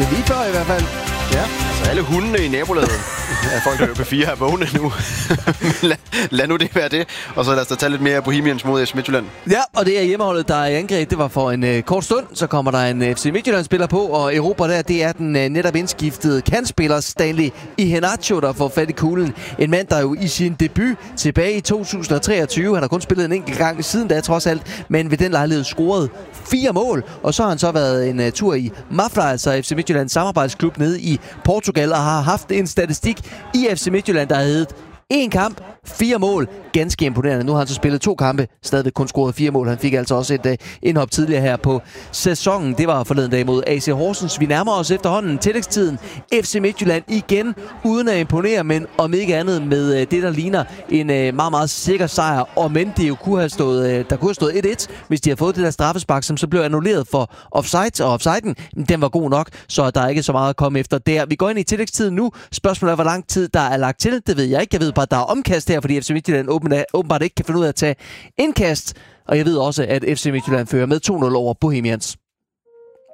Det er lige før i hvert fald. Ja, altså alle hundene i nabolaget af folk, der er på 4 er vågne nu. lad nu det være det. Og så lad os da tage lidt mere Bohemians mod FC Midtjylland. Ja, og det er hjemmeholdet, der er i angreb. Det var for en kort stund. Så kommer der en FC Midtjylland-spiller på, og Europa der, det er den netop indskiftede kantspiller Stanley Iheanacho, der får fat i kuglen. En mand, der jo i sin debut tilbage i 2023, han har kun spillet en enkelt gang siden da trods alt, men ved den lejlighed scorede 4 mål. Og så har han så været en tur i Mafra, altså FC Midtjyllands samarbejdsklub nede i Portugal, og har haft en statistik i FC Midtjylland, der hed 1 kamp, 4 mål. Ganske imponerende. Nu har han så spillet 2 kampe, stadigvæk kun scoret 4 mål. Han fik altså også et indhop tidligere her på sæsonen. Det var forleden dag mod AC Horsens. Vi nærmer os efterhånden tillægstiden. FC Midtjylland igen, uden at imponere, men om ikke andet med det, der ligner en meget, meget sikker sejr. Og men det jo kunne have stået, der kunne have stået 1-1, hvis de havde fået det der straffespark, som så blev annulleret for offside. Og offsiden, den var god nok, så der er ikke så meget at komme efter der. Vi går ind i tillægstiden nu. Spørgsmålet er, hvor lang tid der er lagt til. Det ved jeg ikke. Jeg ved bare, at der er omkast her, fordi FC Midtjylland åbenbart ikke kan finde ud af at tage indkast. Og jeg ved også, at FC Midtjylland fører med 2-0 over Bohemians.